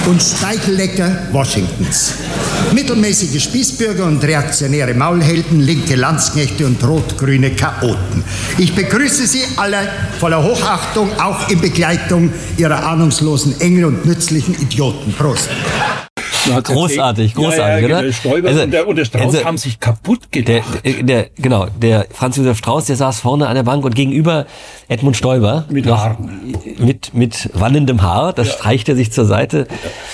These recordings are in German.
und Speichellecker Washingtons. Mittelmäßige Spießbürger und reaktionäre Maulhelden, linke Landsknechte und rot-grüne Chaoten. Ich begrüße Sie alle voller Hochachtung, auch in Begleitung Ihrer ahnungslosen Engel und nützlichen Idioten. Prost. Großartig, ja, oder? Der Stoiber und der Strauß haben sich kaputt gedacht. Der Franz Josef Strauß, der saß vorne an der Bank und gegenüber Edmund Stoiber. Mit Haaren. Mit wallendem Haar, das streicht er sich zur Seite.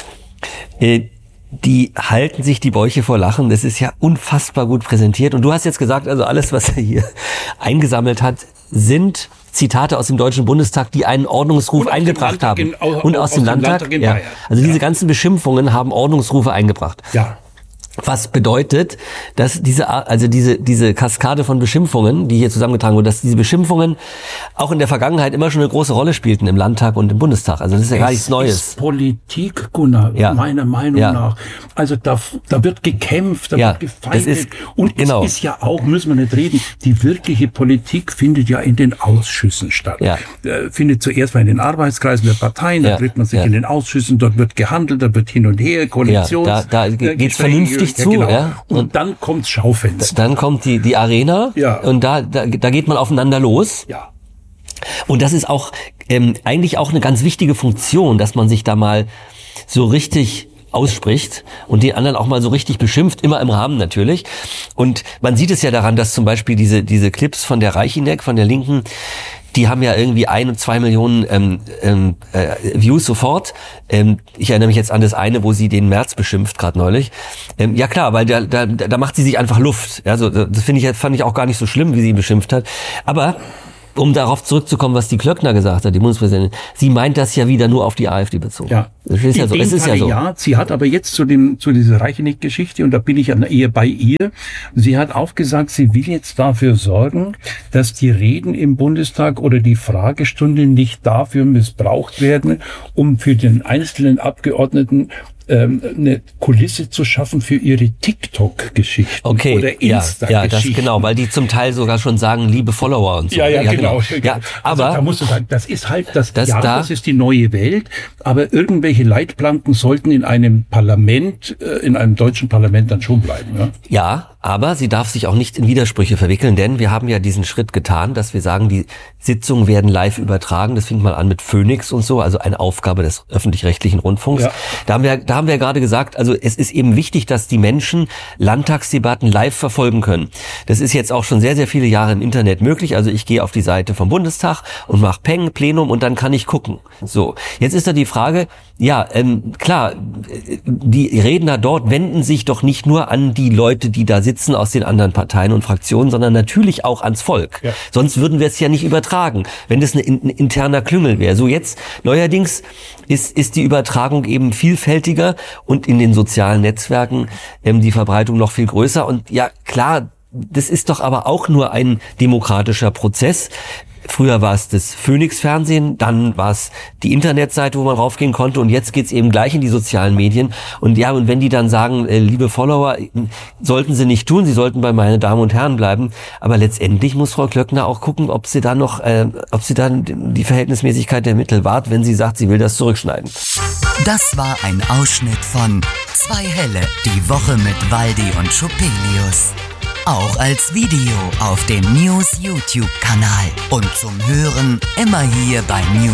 Die halten sich die Bäuche vor Lachen. Das ist ja unfassbar gut präsentiert. Und du hast jetzt gesagt, also alles, was er hier eingesammelt hat, sind Zitate aus dem Deutschen Bundestag, die einen Ordnungsruf eingebracht haben. Und aus dem Landtag. Ja. Also diese ganzen Beschimpfungen haben Ordnungsrufe eingebracht. Ja. Was bedeutet, dass diese Kaskade von Beschimpfungen, die hier zusammengetragen wurde, dass diese Beschimpfungen auch in der Vergangenheit immer schon eine große Rolle spielten im Landtag und im Bundestag. Also das ist ja gar nichts Neues. Das ist Politik, Gunnar, meiner Meinung nach. Also da wird gekämpft, da wird gefeindet. Es ist ja auch, müssen wir nicht reden, die wirkliche Politik findet ja in den Ausschüssen statt. Ja. Findet zuerst mal in den Arbeitskreisen der Parteien, dann trifft man sich in den Ausschüssen, dort wird gehandelt, da wird hin und her, da geht's vernünftig zu, genau. Ja. Und dann kommt's Schaufenster. Dann kommt die Arena, und da geht man aufeinander los. Ja. Und das ist auch eigentlich auch eine ganz wichtige Funktion, dass man sich da mal so richtig ausspricht und den anderen auch mal so richtig beschimpft, immer im Rahmen natürlich. Und man sieht es ja daran, dass zum Beispiel diese Clips von der Reichineck, von der Linken, die haben ja irgendwie 1 und 2 Millionen Views sofort. Ich erinnere mich jetzt an das eine, wo sie den Merz beschimpft, gerade neulich. Ja klar, weil da macht sie sich einfach Luft. Also das fand ich auch gar nicht so schlimm, wie sie ihn beschimpft hat. Aber um darauf zurückzukommen, was die Klöckner gesagt hat, die Bundespräsidentin, sie meint das ja wieder nur auf die AfD bezogen. Ja. Das ist ja so. Es ist ja so. Ja, sie hat aber jetzt zu dieser Reicheneck-Geschichte, und da bin ich eher bei ihr, sie hat auch gesagt, sie will jetzt dafür sorgen, dass die Reden im Bundestag oder die Fragestunde nicht dafür missbraucht werden, um für den einzelnen Abgeordneten eine Kulisse zu schaffen für ihre TikTok-Geschichten oder Insta-Geschichten. Ja, das genau, weil die zum Teil sogar schon sagen, liebe Follower und so. Ja, genau. Ja, aber also, da musst du sagen, das ist halt das ist die neue Welt, aber irgendwelche Leitplanken sollten in einem Parlament, in einem deutschen Parlament dann schon bleiben. Ja, aber sie darf sich auch nicht in Widersprüche verwickeln, denn wir haben ja diesen Schritt getan, dass wir sagen, die Sitzungen werden live übertragen. Das fing mal an mit Phoenix und so, also eine Aufgabe des öffentlich-rechtlichen Rundfunks. Ja. Da haben wir gerade gesagt, also es ist eben wichtig, dass die Menschen Landtagsdebatten live verfolgen können. Das ist jetzt auch schon sehr, sehr viele Jahre im Internet möglich. Also ich gehe auf die Seite vom Bundestag und mache Plenum und dann kann ich gucken. So, jetzt ist da die Frage, klar, die Redner dort wenden sich doch nicht nur an die Leute, die da sitzen aus den anderen Parteien und Fraktionen, sondern natürlich auch ans Volk. Ja. Sonst würden wir es ja nicht übertragen, wenn das ein interner Klüngel wäre. So jetzt, neuerdings ist die Übertragung eben vielfältiger und in den sozialen Netzwerken die Verbreitung noch viel größer. Und ja, klar, das ist doch aber auch nur ein demokratischer Prozess. Früher war es das Phoenix-Fernsehen, dann war es die Internetseite, wo man raufgehen konnte, und jetzt geht's eben gleich in die sozialen Medien. Und ja, und wenn die dann sagen, liebe Follower, sollten sie nicht tun, sie sollten bei meine Damen und Herren bleiben. Aber letztendlich muss Frau Klöckner auch gucken, ob sie dann die Verhältnismäßigkeit der Mittel wahrt, wenn sie sagt, sie will das zurückschneiden. Das war ein Ausschnitt von Zwei Helle, die Woche mit Waldi und Schupelius. Auch als Video auf dem News YouTube-Kanal und zum Hören immer hier bei News